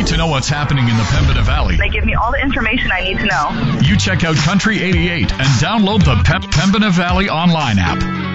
need to know what's happening in the Pembina Valley, They give me all the information I need to know. you check out Country 88 and download the Pembina Valley online app.